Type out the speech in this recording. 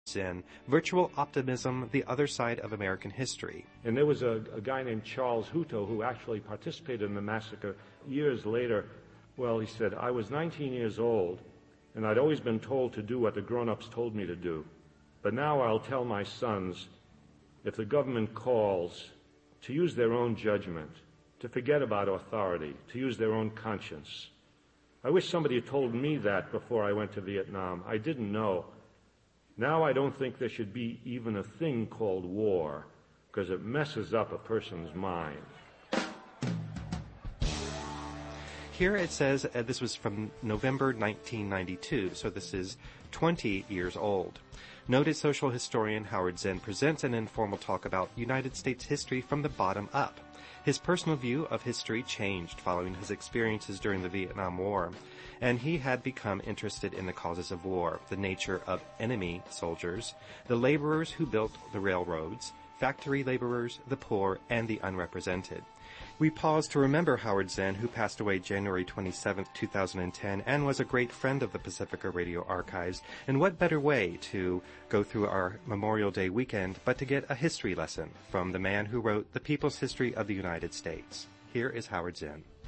Zinn, Virtual Optimism, The Other Side of American History. And there was a guy named Charles Hutto who actually participated in the massacre. Years later, well, he said, I was 19 years old, and I'd always been told to do what the grown-ups told me to do. But now I'll tell my sons, if the government calls, to use their own judgment, to forget about authority, to use their own conscience. I wish somebody had told me that before I went to Vietnam. I didn't know. Now I don't think there should be even a thing called war, because it messes up a person's mind. Here it says, this was from November 1992, so this is 20 years old. Noted social historian Howard Zinn presents an informal talk about United States history from the bottom up. His personal view of history changed following his experiences during the Vietnam War, and he had become interested in the causes of war, the nature of enemy soldiers, the laborers who built the railroads, factory laborers, the poor, and the unrepresented. We pause to remember Howard Zinn, who passed away January 27, 2010, and was a great friend of the Pacifica Radio Archives. And what better way to go through our Memorial Day weekend but to get a history lesson from the man who wrote The People's History of the United States. Here is Howard Zinn.